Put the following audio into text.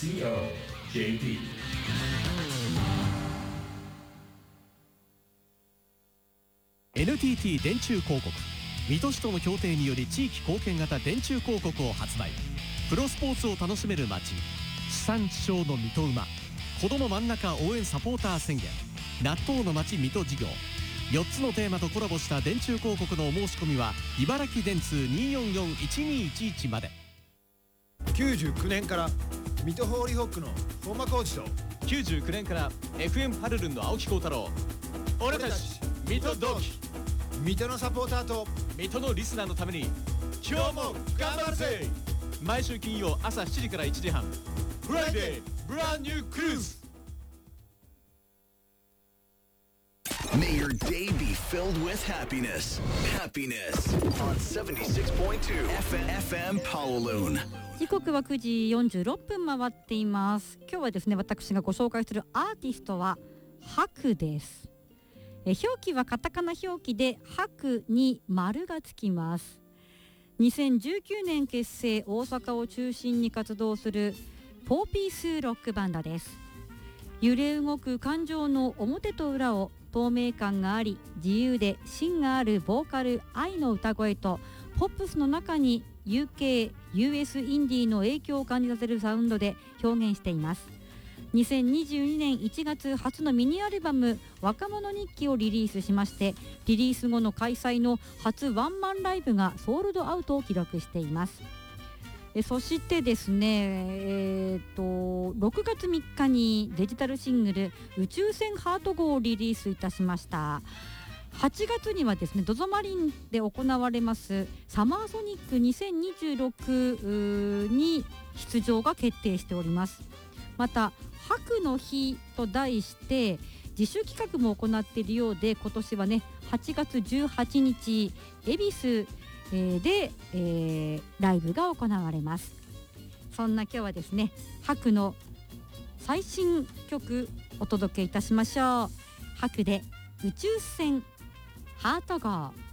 COJP。 NTT 電柱広告水戸市との協定により地域貢献型電柱広告を発売。プロスポーツを楽しめる街、地産地消の水戸馬、子ども真ん中応援サポーター宣言、納豆の街水戸事業、4つのテーマとコラボした電柱広告のお申し込みは茨城電通 244-1211 まで。 99年から水戸ホーリーホックの本間コーチと 99年から FM ハルルンの青木幸太郎、俺たち水戸同期、 水戸のサポーターと水戸のリスナーのために今日も頑張るぜ。毎週金曜朝7時から1時半、フライデーブランニュークルーズ。 May your day be filled with happiness. Happiness on 76.2 FM Kowloon。 時刻は9時46分回っています。今日はですね、私がご紹介するアーティストは白です。表記はカタカナ表記で白に丸がつきます。2019年結成、大阪を中心に活動する4ピースロックバンドです。揺れ動く感情の表と裏を透明感があり自由で芯があるボーカル愛の歌声とポップスの中に UK、US インディーの影響を感じさせるサウンドで表現しています。2022年1月初のミニアルバム若者日記をリリースしまして、リリース後の開催の初ワンマンライブがソールドアウトを記録しています。そしてですね、6月3日にデジタルシングル宇宙船ハート号をリリースいたしました。8月にはですね、ZOZOマリンで行われますサマーソニック2026に出場が決定しております。また白の日と題して自主企画も行っているようで、今年はね8月18日恵比寿で、ライブが行われます。そんな今日はですね、白の最新曲お届けいたしましょう。白で宇宙船ハート号。